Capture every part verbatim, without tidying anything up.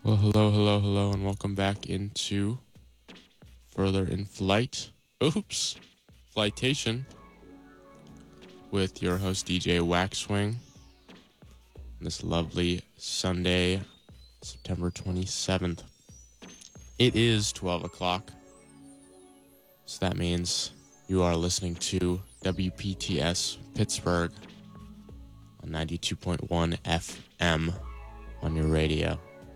Well, hello, hello, hello, and welcome back into Further in Flight. Oops, Flightation with your host D J Waxwing. This lovely Sunday, September twenty-seventh. It is twelve o'clock, so that means you are listening to W P T S Pittsburgh on ninety-two point one F M on your radio.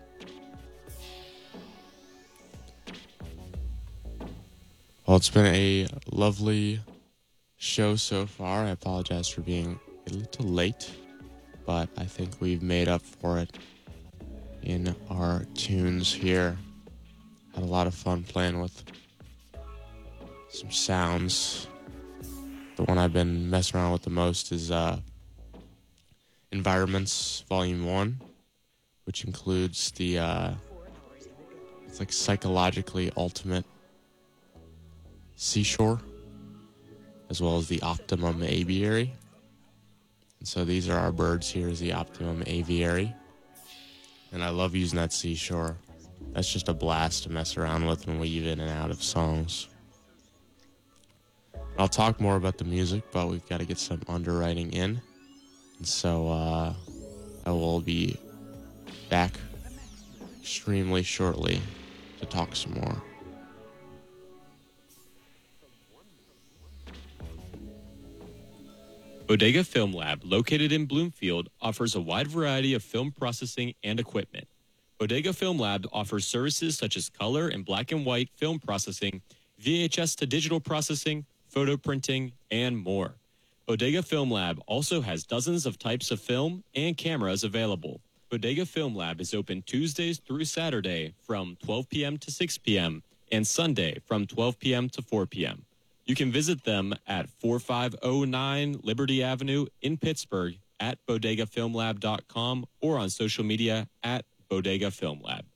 Well, it's been a lovely show so far. I apologize for being a little late, but I think we've made up for it in our tunes here. Had a lot of fun playing with some sounds. The one I've been messing around with the most is uh, Environments Volume one, which includes the, uh, it's like psychologically ultimate Seashore, as well as the Optimum Aviary. And so these are our birds here, is the Optimum Aviary. And I love using that Seashore. That's just a blast to mess around with and weave in and out of songs. I'll talk more about the music, but we've got to get some underwriting in. And so uh, I will be back extremely shortly to talk some more. Bodega Film Lab, located in Bloomfield, offers a wide variety of film processing and equipment. Bodega Film Lab offers services such as color and black and white film processing, V H S to digital processing, photo printing, and more. Bodega Film Lab also has dozens of types of film and cameras available. Bodega Film Lab is open Tuesdays through Saturday from twelve p.m. to six p.m. and Sunday from twelve p.m. to four p.m. You can visit them at forty-five oh nine Liberty Avenue in Pittsburgh at bodega film lab dot com or on social media at Bodega Film Lab.